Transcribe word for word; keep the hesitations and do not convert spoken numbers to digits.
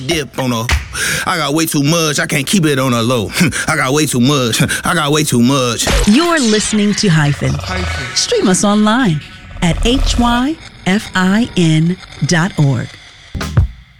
dip on a. I got way too much. I can't keep it on a low. I got way too much. I got way too much. You're listening to Hyphen. Hyphen. Stream us online at H Y F I N dot org.